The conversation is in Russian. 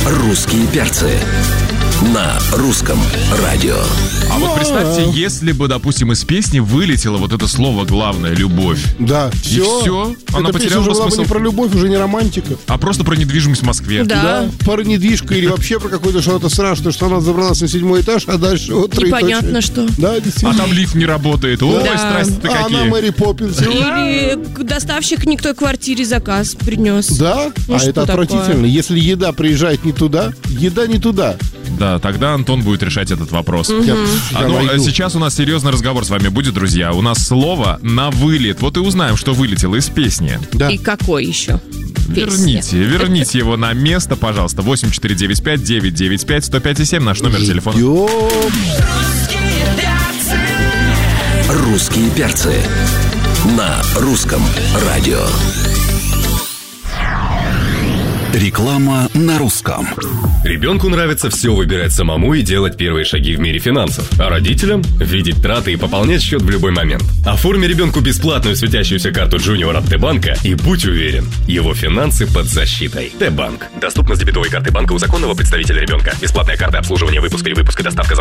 «Русские перцы» на русском радио. А вот представьте, если бы, допустим, из песни вылетело вот это слово главное — любовь. Да, И все. Она Эта песня потеряла уже бы была бы смысл. не про любовь, уже не романтика. А просто про недвижимость в Москве. Да. Про недвижку или вообще про какое-то что-то страшное, что она забралась на 7-й этаж, а дальше вот Непонятно что. Да, А действительно. там лифт не работает. Ой, Да. страсти-то А она какие. Мэри Поппинс. Или доставщик не к той квартире заказ принес. Да? Ну, а что это такое? отвратительно. Если еда приезжает не туда, еда не туда. Да, тогда Антон будет решать этот вопрос. Я найду. Сейчас у нас серьезный разговор с вами будет, друзья. У нас слово на вылет. Вот и узнаем, что вылетело из песни. Да. И какой еще? Верните его на место, пожалуйста. 8495-995-105,7 наш номер телефона. Идем. «Русские перцы» на русском радио. Реклама на русском. Ребенку нравится все выбирать самому и делать первые шаги в мире финансов, а родителям – видеть траты и пополнять счет в любой момент. Оформи ребенку бесплатную светящуюся карту Junior от Т-банка и будь уверен, его финансы под защитой. Т-банк. Доступна с дебетовой карты банка у законного представителя ребенка. Бесплатная карта обслуживания, выпуск, перевыпуск и доставка